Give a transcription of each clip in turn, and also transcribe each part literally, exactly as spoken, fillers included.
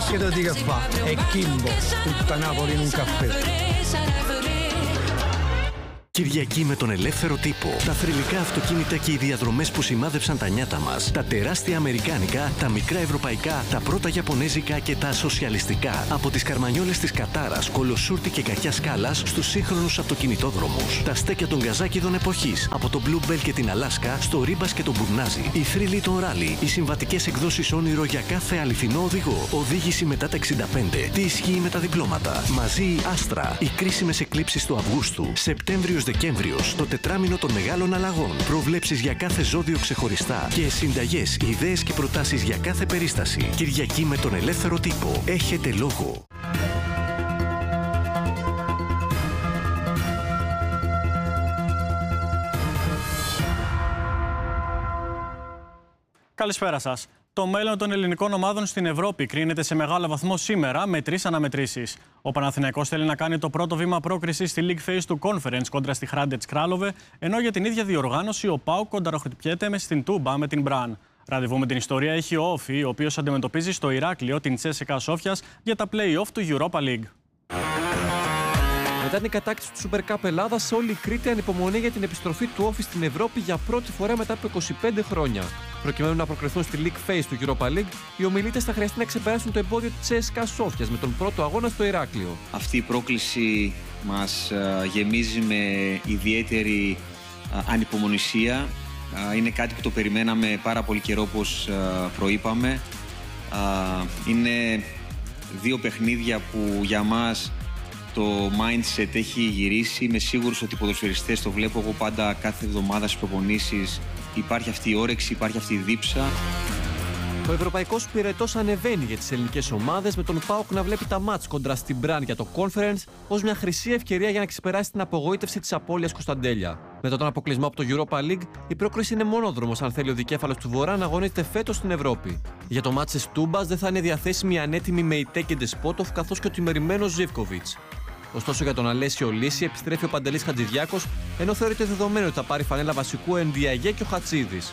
Che lo dica fa? È Kimbo, tutta Napoli in un caffè. Κυριακή με τον ελεύθερο τύπο. Τα θρυλικά αυτοκίνητα και οι διαδρομές που σημάδεψαν τα νιάτα μας. Τα τεράστια αμερικάνικα, τα μικρά ευρωπαϊκά, τα πρώτα ιαπωνέζικα και τα σοσιαλιστικά. Από τις καρμανιόλες της Κατάρας, Κολοσούρτη και Κακιά Σκάλας στους σύγχρονους αυτοκινητόδρομους. Τα στέκια των Καζάκηδων εποχής. Από το Blue Bell και την Αλάσκα στο Ρίμπας και τον Μπουρνάζι. Οι θρύλοι των ράλι. Οι συμβατικές εκδόσεις όνειρο για κάθε αληθινό οδηγό. Οδήγηση μετά τα εξήντα πέντε. Τι ισχύει με τα διπλώματα. Μαζί η Άστρα. Οι κρίσιμες εκκλήψεις του Αυγούστου. Σεπτέμβριος Δεκέμβριος, το τετράμινο των μεγάλων αλλαγών. Προβλέψεις για κάθε ζώδιο ξεχωριστά και συνταγές, ιδέες και προτάσεις για κάθε περίσταση. Κυριακή με τον ελεύθερο τύπο. Έχετε λόγο. Καλησπέρα σας. Το μέλλον των ελληνικών ομάδων στην Ευρώπη κρίνεται σε μεγάλο βαθμό σήμερα με τρεις αναμετρήσεις. Ο Παναθηναϊκός θέλει να κάνει το πρώτο βήμα πρόκρισης στη League Phase του Conference κόντρα στη Hrádec Králové, ενώ για την ίδια διοργάνωση ο ΠΑΟΚ κονταροχτυπιέται με στην Τούμπα με την Μπραν. Ραντεβού με την ιστορία έχει ο Όφη, ο οποίος αντιμετωπίζει στο Ηράκλειο την Τσέσσεκα Σόφιας για τα play-off του Europa League. Μετά την κατάκτηση του Super Cup Ελλάδας, όλη η Κρήτη ανυπομονεί για την επιστροφή του Όφη στην Ευρώπη για πρώτη φορά μετά από είκοσι πέντε χρόνια. Προκειμένου να προκριθούν στη League Phase του Europa League, οι ομιλίτες θα χρειαστεί να ξεπεράσουν το εμπόδιο της Τσέσσεκα Σόφιας με τον πρώτο αγώνα στο Ηράκλειο. Αυτή η πρόκληση μας γεμίζει με ιδιαίτερη ανυπομονησία. Είναι κάτι που το περιμέναμε πάρα πολύ καιρό, όπως προείπαμε. Είναι δύο παιχνίδια που για μας το mindset έχει γυρίσει. Είμαι σίγουρος ότι οι ποδοσφαιριστές, το βλέπω εγώ πάντα κάθε εβδομάδα στις προπονήσεις, υπάρχει αυτή η όρεξη, υπάρχει αυτή η δίψα. Ο ευρωπαϊκός πυρετός ανεβαίνει για τις ελληνικές ομάδες, με τον ΠΑΟΚ να βλέπει τα μάτς κοντρα στην Μπραν για το Conference ως μια χρυσή ευκαιρία για να ξεπεράσει την απογοήτευση της απώλειας Κωνσταντέλια. Μετά τον αποκλεισμό από το Europa League, η πρόκριση είναι μονόδρομος αν θέλει ο δικέφαλος του Βορρά να αγωνίζεται φέτος στην Ευρώπη. Για το μάτς της Τούμπας δεν θα είναι διαθέσιμη η ανέτοιμη Μεϊτέ και Ντεσπότοφ, καθώς και ο τιμωρημένος Ζίβκοβιτς. Ωστόσο, για τον Αλέσιο Λύση επιστρέφει ο Παντελής Χατζηδιάκος, ενώ θεωρείται δεδομένο ότι θα πάρει φανέλα βασικού ο Ενδιαγέ και ο Χατσίδης.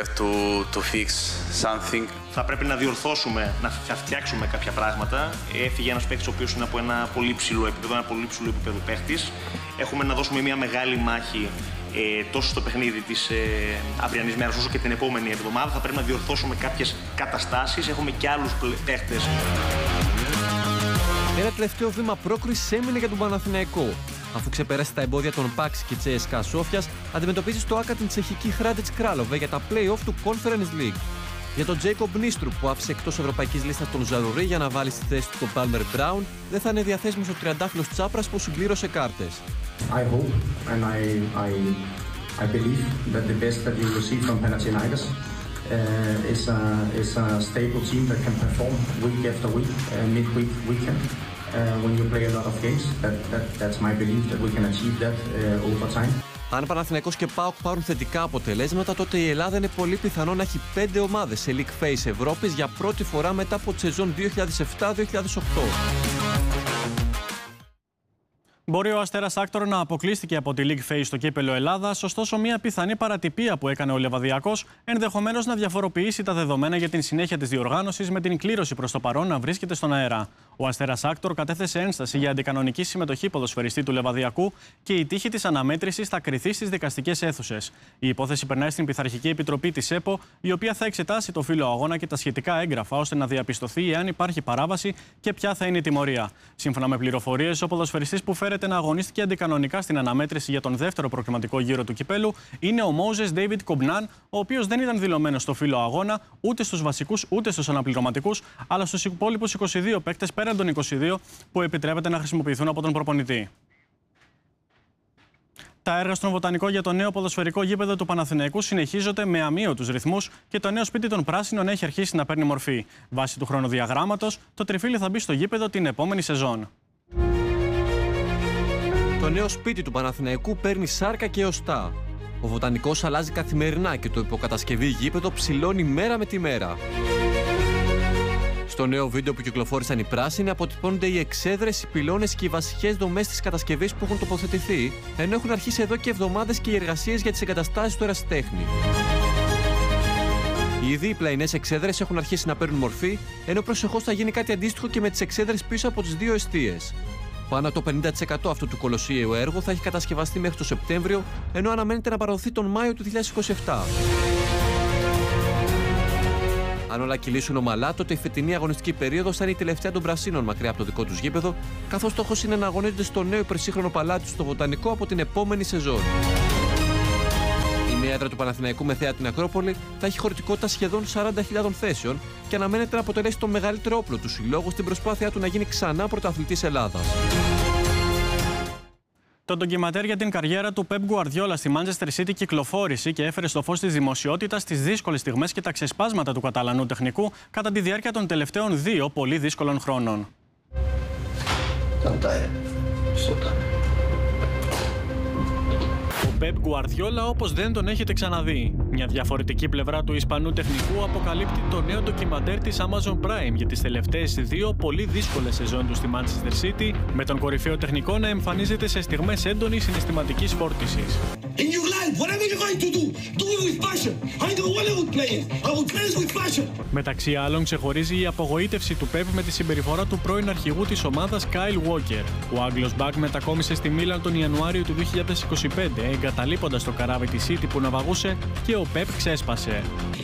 Θα πρέπει να διορθώσουμε, να φτιάξουμε κάποια πράγματα. Έφυγε ένας παίκτης ο οποίος είναι από ένα πολύ ψηλό επίπεδο, ένα πολύ ψηλό επίπεδο παίκτης. Έχουμε να δώσουμε μια μεγάλη μάχη ε, τόσο στο παιχνίδι της ε, αυριανής μέρας όσο και την επόμενη εβδομάδα. Θα πρέπει να διορθώσουμε κάποιες καταστάσεις. Έχουμε και άλλους παίκτες. Ένα τελευταίο βήμα πρόκρισης έμεινε για τον Παναθηναϊκό. Αφού ξεπεράσει τα εμπόδια των Πάξη και Τσέσσεκα Σόφιας, αντιμετωπίζει στο Άκα την τσεχική Hrádec Králové για τα play-off του Conference League. Για τον Τζέικομπ Νίστρου, που άφησε εκτός ευρωπαϊκής λίστας τον Ζαρουρί για να βάλει στη θέση του τον Πάλμερ Μπράουν, δεν θα είναι διαθέσιμος ο τριαντάφυλλος Τσάπρας που συμπλήρωσε κάρτες. I hope and I, I, I believe that the best that you will see from Panathinaikos uh, is, a, is a stable team that can perform week after week, uh, midweek, weekend. Uh, when you play a lot of games, that, that, that's my belief that we can achieve that uh, over time. Αν Παναθηναϊκός και ΠΑΟΚ πάρουν θετικά αποτελέσματα, τότε η Ελλάδα είναι πολύ πιθανό να έχει πέντε ομάδες σε League Phase Ευρώπης για πρώτη φορά μετά από τη σεζόν δύο χιλιάδες επτά δύο χιλιάδες οκτώ. Μπορεί ο Αστέρας Άκτορ να αποκλείστηκε από τη League Phase στο κύπελλο Ελλάδας, ωστόσο μια πιθανή παρατυπία που έκανε ο Λεβαδιακός ενδεχομένως να διαφοροποιήσει τα δεδομένα για την συνέχεια της διοργάνωσης, με την κλήρωση προς το παρόν να βρίσκεται στον αέρα. Ο Αστέρας Άκτορ κατέθεσε ένσταση για αντικανονική συμμετοχή ποδοσφαιριστή του Λεβαδιακού και η τύχη της αναμέτρησης θα κριθεί στις δικαστικές αίθουσες. Η υπόθεση περνάει στην Πειθαρχική Επιτροπή της ΕΠΟ, η οποία θα εξετάσει το φύλλο αγώνα και τα σχετικά έγγραφα, ώστε να διαπιστωθεί εάν υπάρχει παράβαση και ποια θα είναι η τιμωρία. Σύμφωνα με πληροφορίες, ο ποδοσφαιριστής που φέρεται να αγωνίστηκε αντικανονικά στην αναμέτρηση για τον δεύτερο προκριματικό γύρο του κυπέλου είναι ο Μόζες Ντέιβιντ Κομπνάν, ο οποίος δεν ήταν δηλωμένος στο φύλλο αγώνα ούτε στους βασικούς ούτε στους αναπληρωματικούς, αλλά στους υπόλοιπους είκοσι δύο παίκτες πέραν των είκοσι δύο που επιτρέπεται να χρησιμοποιηθούν από τον προπονητή. Τα έργα στον Βοτανικό για το νέο ποδοσφαιρικό γήπεδο του Παναθηναϊκού συνεχίζονται με αμύωτους ρυθμούς και το νέο σπίτι των Πράσινων έχει αρχίσει να παίρνει μορφή. Βάσει του χρονοδιαγράμματος, το τριφύλι θα μπει στο γήπεδο την επόμενη σεζόν. Το νέο σπίτι του Παναθηναϊκού παίρνει σάρκα και οστά. Ο Βοτανικός αλλάζει καθημερινά και το υποκατασκευή γήπεδο ψηλώνει μέρα με τη μέρα. Στο νέο βίντεο που κυκλοφόρησαν οι Πράσινοι αποτυπώνονται οι εξέδρες, οι πυλώνες και οι βασικές δομές της κατασκευής που έχουν τοποθετηθεί, ενώ έχουν αρχίσει εδώ και εβδομάδες και οι εργασίες για τις εγκαταστάσεις του ερασιτέχνη. Ήδη οι πλαϊνές εξέδρες έχουν αρχίσει να παίρνουν μορφή, ενώ προσεχώς θα γίνει κάτι αντίστοιχο και με τις εξέδρες πίσω από τις δύο εστίες. Πάνω από το πενήντα τοις εκατό αυτού του κολοσσίου έργου θα έχει κατασκευαστεί μέχρι το Σεπτέμβριο, ενώ αναμένεται να παραδοθεί τον Μάιο του δύο χιλιάδες είκοσι επτά. Αν όλα κυλήσουν ομαλά, τότε η φετινή αγωνιστική περίοδος θα είναι η τελευταία των πρασίνων μακριά από το δικό τους γήπεδο, καθώς στόχος είναι να αγωνίζονται στο νέο υπερσύγχρονο παλάτι στο Βοτανικό από την επόμενη σεζόν. Η νέα έδρα του Παναθηναϊκού με θέα την Ακρόπολη θα έχει χωρητικότητα σχεδόν σαράντα χιλιάδων θέσεων και αναμένεται να αποτελέσει το μεγαλύτερο όπλο του συλλόγου στην προσπάθειά του να γίνει ξανά πρωταθλητής Ελλάδας. Το ντοκιματέρ για την καριέρα του Pep Guardiola στη Manchester City κυκλοφόρησε και έφερε στο φως της δημοσιότητας τις δύσκολες στιγμές και τα ξεσπάσματα του Καταλανού τεχνικού κατά τη διάρκεια των τελευταίων δύο πολύ δύσκολων χρόνων. Ο Pep Guardiola όπως δεν τον έχετε ξαναδεί. Μια διαφορετική πλευρά του Ισπανού τεχνικού αποκαλύπτει το νέο ντοκιμαντέρ της Amazon Prime για τις τελευταίες δύο πολύ δύσκολες σεζόν του στη Manchester City, με τον κορυφαίο τεχνικό να εμφανίζεται σε στιγμές έντονης συναισθηματικής φόρτισης. Μεταξύ άλλων ξεχωρίζει η απογοήτευση του Pep με τη συμπεριφορά του πρώην αρχηγού της ομάδας Kyle Walker. Ο Άγγλος Μπακ μετακόμισε στη Μίλαν τον Ιανουάριο του δύο χιλιάδες είκοσι πέντε, εγκαταλείποντας το καράβι της City που ναυαγούσε, και ο Pep ξέσπασε.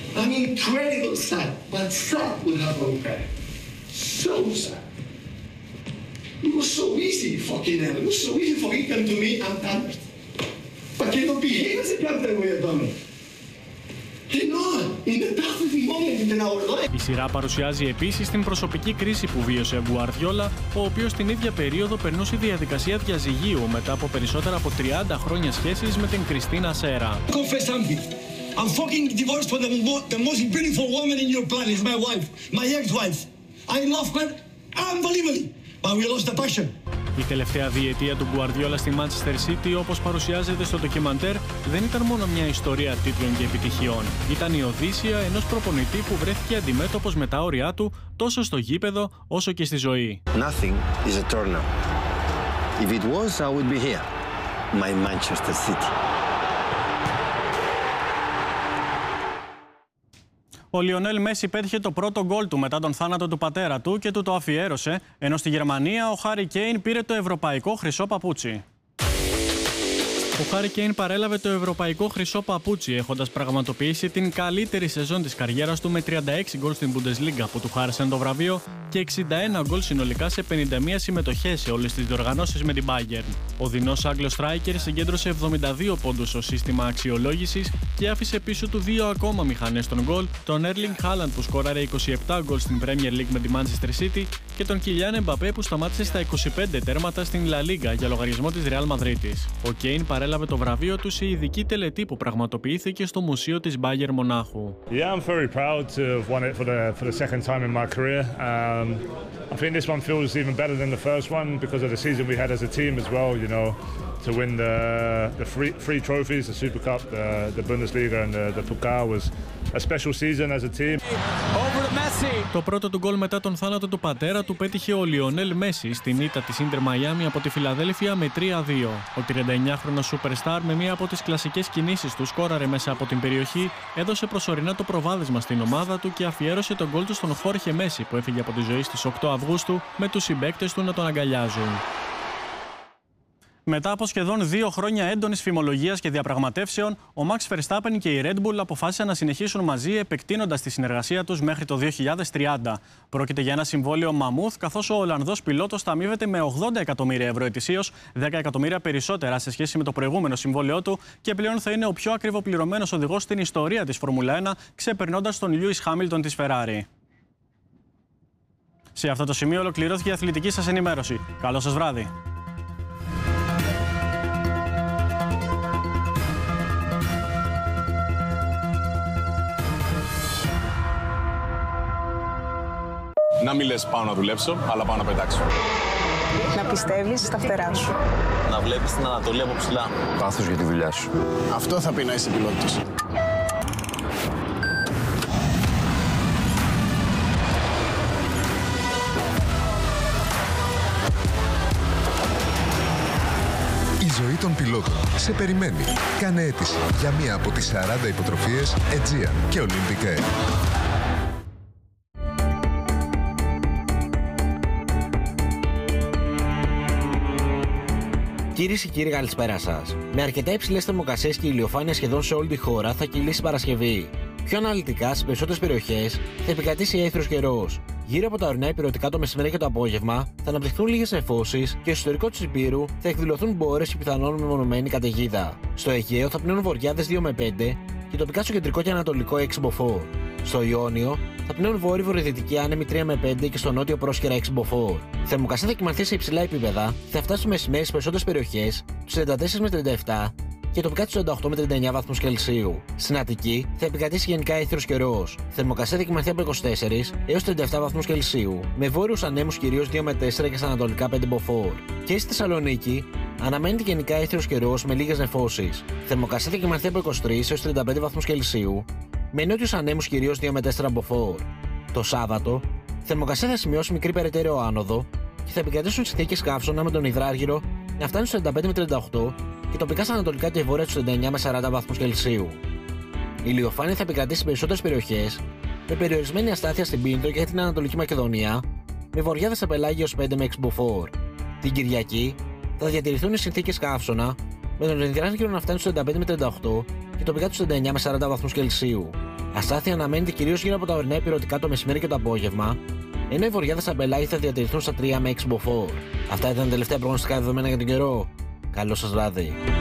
Η σειρά παρουσιάζει επίσης την προσωπική κρίση που βίωσε ο Guardiola, ο οποίος την ίδια περίοδο περνούσε διαδικασία διαζυγίου μετά από περισσότερα από τριάντα χρόνια σχέσεις με την Κριστίνα Σέρα. I'm fucking divorced for the, mo- the most beautiful woman in your planet, my wife, my ex-wife. I love her unbelievably, but we lost the passion. Η τελευταία διετία του Guardiola στη Manchester City, όπως παρουσιάζεται στο ντοκιμαντέρ, δεν ήταν μόνο μια ιστορία τίτλων και επιτυχιών. Ήταν η οδύσσια ενός προπονητή που βρέθηκε αντιμέτωπος με τα όρια του τόσο στο γήπεδο όσο και στη ζωή. Nothing is eternal. If it was, I would be here, my Manchester City. Ο Λιονέλ Μέση πέτυχε το πρώτο γκολ του μετά τον θάνατο του πατέρα του και του το αφιέρωσε, ενώ στη Γερμανία ο Χάρι Κέιν πήρε το ευρωπαϊκό χρυσό παπούτσι. Ο Χάρι Κέιν παρέλαβε το ευρωπαϊκό χρυσό παπούτσι, έχοντας πραγματοποιήσει την καλύτερη σεζόν της καριέρας του με τριάντα έξι γκολ στην Bundesliga που του χάρισαν το βραβείο και εξήντα ένα γκολ συνολικά σε πενήντα μία συμμετοχές σε όλες τις διοργανώσεις με την Bayern. Ο δεινός Άγγλος striker συγκέντρωσε εβδομήντα δύο πόντους στο σύστημα αξιολόγησης και άφησε πίσω του δύο ακόμα μηχανές των γκολ, τον Erling Haaland που σκόραρε είκοσι επτά γκολ στην Premier League με τη Manchester City και τον Kylian Mbappé που σταμάτησε στα είκοσι πέντε τέρματα στην La Liga για λογαριασμό της Real Madridis. Ο Κέιν παρέλαβε το βραβείο του σε ειδική τελετή που πραγματοποιήθηκε στο Μουσείο της Bayern Μονάχου. Yeah, I'm very proud to have won it for the for the second time in my career. Um, I think this one feels even better than the first one because of the season we had as a team as well. You know, to win the the three three trophies, the Super Cup, the the Bundesliga, and the the Pokal was a special season as a team. Το πρώτο του γκολ μετά τον θάνατο του πατέρα του πέτυχε ο Λιονέλ Μέση στην ήττα της Ίντερ Μαϊάμι από τη Φιλαδέλφια με τρία δύο. Ο τριανταεννιάχρονος superstar με μία από τις κλασικές κινήσεις του σκόραρε μέσα από την περιοχή, έδωσε προσωρινά το προβάδισμα στην ομάδα του και αφιέρωσε τον γκολ του στον Χόρχε Μέση που έφυγε από τη ζωή στις οκτώ Αυγούστου με τους συμπαίκτες του να τον αγκαλιάζουν. Μετά από σχεδόν δύο χρόνια έντονης φημολογίας και διαπραγματεύσεων, ο Max Verstappen και η Red Bull αποφάσισαν να συνεχίσουν μαζί, επεκτείνοντας τη συνεργασία τους μέχρι το δύο χιλιάδες τριάντα. Πρόκειται για ένα συμβόλαιο μαμούθ, καθώς ο Ολλανδός πιλότος θα αμείβεται με ογδόντα εκατομμύρια ευρώ ετησίως, δέκα εκατομμύρια περισσότερα σε σχέση με το προηγούμενο συμβόλαιό του, και πλέον θα είναι ο πιο ακριβοπληρωμένος οδηγός στην ιστορία της Φόρμουλα ένα, ξεπερνώντας τον Lewis Hamilton της Ferrari. Σε αυτό το σημείο ολοκληρώθηκε η αθλητική σας ενημέρωση. Καλό σας βράδυ. Να μην λες πάω να δουλέψω, αλλά πάω να πετάξω. Να πιστεύεις στα φτερά σου. Να βλέπεις την Ανατολή από ψηλά. Πάθος για τη δουλειά σου. Αυτό θα πει να είσαι πιλότος. Η ζωή των πιλότων σε περιμένει. Κάνε αίτηση για μία από τις σαράντα υποτροφίες Aegean και Olympic Air. Κυρίες και κύριοι, καλησπέρα σας. Με αρκετά υψηλές θερμοκρασίες και ηλιοφάνεια σχεδόν σε όλη τη χώρα θα κυλήσει η Παρασκευή. Πιο αναλυτικά, σε περισσότερες περιοχές θα επικρατήσει έθριος καιρός. Γύρω από τα ορεινά υπηρετικά το μεσημέρι και το απόγευμα θα αναπτυχθούν λίγες νεφώσεις και στο εσωτερικό της Υπήρου θα εκδηλωθούν μπόρες και πιθανόν μεμονωμένη καταιγίδα. Στο Αιγαίο θα πνέουν βορειάδες δύο με πέντε και τοπικά στο κεντρικό και ανατολικό έξι μποφόρ. Στο Ιόνιο θα πνέουν βόρειο-βορειοδυτική άνεμη τρία με πέντε και στο νότιο πρόσκαιρα έξι μποφόρ. Η θερμοκρασία θα κυμανθεί σε υψηλά επίπεδα και θα φτάσει το μεσημέρι στις περισσότερες περιοχές τους τριάντα τέσσερα με τριάντα επτά και τοπικά τους τριάντα οκτώ με τριάντα εννιά βαθμούς Κελσίου. Στην Αττική θα επικρατήσει γενικά έθριος καιρός. Η θερμοκρασία θα κυμανθεί από είκοσι τέσσερα έως τριάντα επτά βαθμούς Κελσίου, με βόρειους ανέμους κυρίως δύο με τέσσερα και στα ανατολικά πέντε μποφόρ. Και στη Θεσσαλονίκη αναμένεται γενικά έθριος καιρός με λίγες νεφώσεις. Η θερμοκρασία θα κυμανθεί από είκοσι τρία έως τριάντα πέντε βαθμούς Κελσίου, με νότιους ανέμους κυρίως δύο με τέσσερα μποφόρ. Το Σάββατο η θερμοκρασία θα σημειώσει μικρή περαιτέρω άνοδο και θα επικρατήσουν συνθήκες καύσωνα με τον υδράργυρο να φτάνει στους τριάντα πέντε με τριάντα οκτώ και τοπικά στα ανατολικά και βόρεια στους τριάντα εννιά με σαράντα βαθμούς Κελσίου. Η ηλιοφάνεια θα επικρατήσει σε περισσότερες περιοχές, με περιορισμένη αστάθεια στην Πίνδο και την Ανατολική Μακεδονία, με βοριάδες στα πελάγια ως πέντε με έξι μποφόρ. Την Κυριακή θα διατηρηθούν οι συνθήκες καύσωνα, με τον υδράργυρο να φτάνει στους τριάντα πέντε με τριάντα οκτώ και τοπικά στους τριάντα εννιά με σαράντα βαθμούς Κελσίου. Αστάθεια αναμένεται κυρίως γύρω από τα ορεινά υπηρετικά το μεσημέρι και το απόγευμα, ενώ οι βοριάδες στα πελάγια θα διατηρηθούν στα τρία με έξι μποφόρ. Αυτά ήταν τα τελευταία προγνωστικά δεδομένα για τον καιρό. Καλό σας βράδυ.